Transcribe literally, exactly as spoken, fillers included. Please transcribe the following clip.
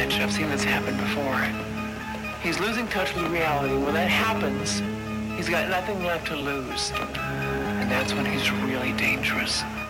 edge. I've seen this happen before. He's losing touch with reality. When that happens, he's got nothing left to lose. And that's when he's really dangerous.